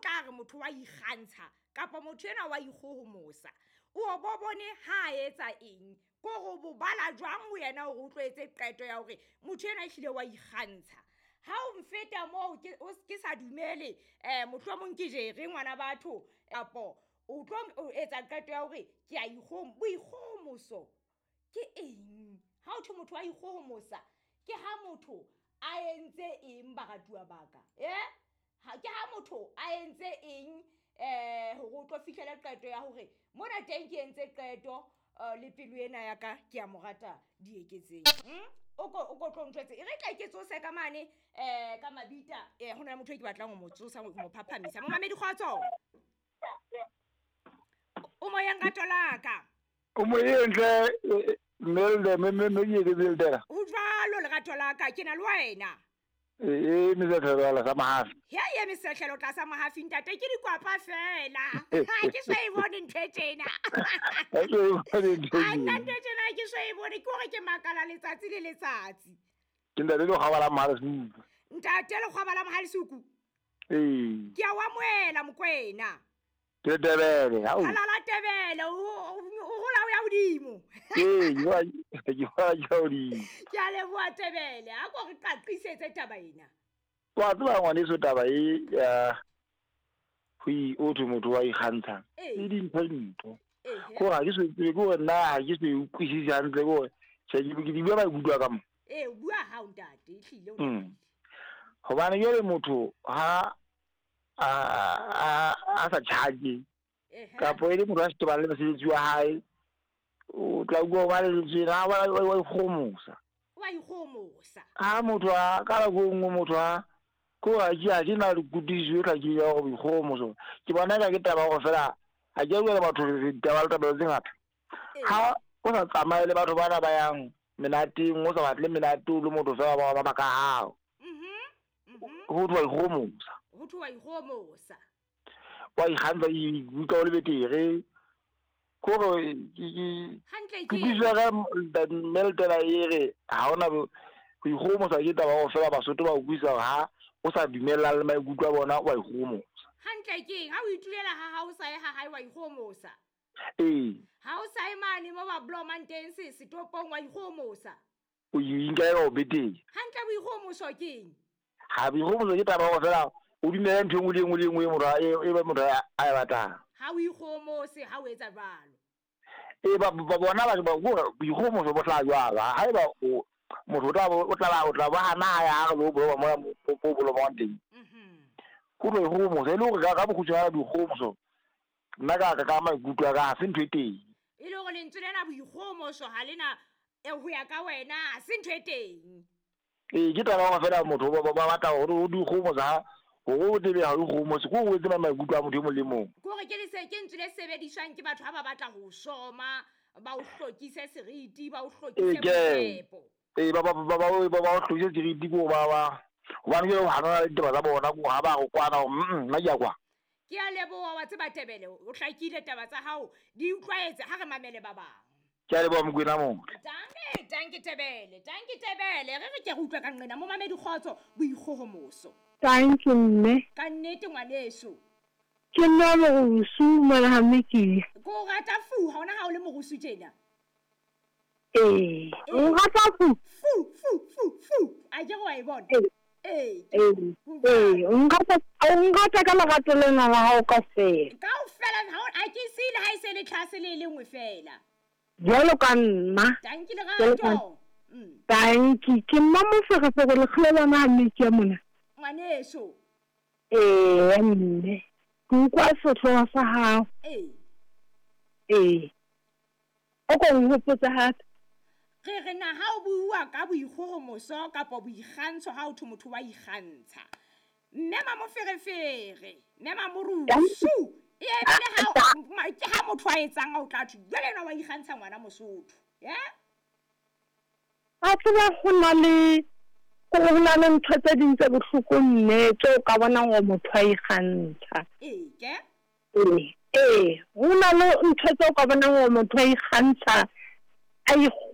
tla re motho wa ikgantsha kapa motho ena wa ikgohomosa o bone ha etsa eng go bo bala jwang ho yena o tloetse qeto ya hore motho ena hlile wa ikgantsha ha o mfeta mo ke sa dumele mohlomong ke je re ngwana batho apo o tlo etsa qeto ya hore ke a boikgohomoso ke eng ha o thwe motho wa ikgohomosa ke ha motho a entse eng baratuwa baka ha ke ha motho a entse eng ho tlo fihlela qeto ya hore mona teng ke entse qeto le pelo ena ya ka ke a morata di eketseng o go tlo ntwetse e re tla ke tsose ka mane ka mabita hona motho ke batlang ho mo tsosa mo phaphamisa mo mamedi kgotso o mo yang ka tolaka o mo yentle melde me ye ke dela o jwalo le gato la ka ke na le wena me se tlhola sa mahafi ye me se tlhelo tla sa mahafi ntate ke dikwapa fela ha ke sa e bone ntwetjena ana ntwetjena ke sa e bone ke hore ke makala letsatsi le letsatsi ke nda le go gabala mahale suku ntate le go gabala mahale suku ke a wa moela mokwena ke tebele ha o ala tebele o hola o ya bodimo yo di ke a leboa tebele ha go re qaqisetse taba ena wa tswa ngwane so taba ya hui o thu motho wa ikgantsha e di ntho go ga ke se go nna ha ke se ukwisi hantle go se ke di bua ba gudwa ka mo bua ha o ntate hlile o hobane yo le motho ha a sa charge ka po ile motho a se ba le mosebetsi wa hae o tla go ba le tsena wa ikgomosa ha motho a ka go ngo motho a ko a ji a dina le gudiswe tla ke ya go ikgomoso ke bona ka ke taba go fela a je go le batho taba tse ngata ha o sa tsamaye le batho bana ba yang menateng o sa batle menate le motho fela ba ka hao go twa ikgomosa wa ikgantsha ka o le betere koro ke disa ga meltela ere ha ona go ikgomosa ke taba go fela Basotho ba go buisa ha o sa dumella le maikutlo a bona wa ikgomosa hantle ke ha o itulela ha o sa ha wa ikgomosa ha o sa imane mo ba blomanteng se topong wa ikgomosa o yinga go beteng hantle bo ikgomoso ke ha bo ikgomoso ke taba go fela o dumela ntho engwe le engwe mora e ba mora a batang ha o ikgomose ha o etsa jwalo ba bona ba go ikgomoso bo tla jwala ha ba o motho o tla ba hana ya go bo ba mo popolo ba teng go re go mo se lo ga bo go tsaya di ikgomoso nna ka maikutlo ga se ntho e teng e le go le ntse lena bo ikgomoso ha lena e ho ya ka wena se ntho e teng ke taba go fela motho ba batla gore o di ikgomosa go dile ha o go mo se go tsena maikutlo a motho mo le mong go re ke le se ke ntse le sebediswang ke batho ba batla go shoma ba o hlokise seriti ba o hlokise moepo ba o hlokise seriti go ba ke ho hana le taba tsa bona go ha ba go kwana nna ke ya kwa ke a leboa wa tseba tebele o hlakile taba tsa hao di utlwaetse ha re mamele ba bang ke a leboa mokwena mo tanki tebele re ke utlwa ka nqena mo mamedi khotso bo ikgohomoso Thank you mme ka nnete ngwaneso ke nna mo su mala ha mekile go rata fu ha ona ha o le morusu tjena o rata fu a je go a e bona ngata ka lerato lena la hao ka fela ha ke sile ha se le tlase le lengwe fela jalo ka nna tanki le gato tanki ke mma mo fegefege le kgelelana ha meke ya mona ngwaneso mme ke kwa sotlo sa hao o ko ngopotsa hape re na ha o bua ka boikgogomoso kapo boikgantsho ha o thwe motho wa ikgantsha mme ma mo ferefere mme ma mo rusu e bile ha motho a etsang o tla thwe jwale na wa ikgantsha ngwana Mosotho a tseba go na le ntho tse ding tse bohloko nnete o ka bona go motho a ikgantsha go na le ntho tse o ka bona go motho a ikgantsha a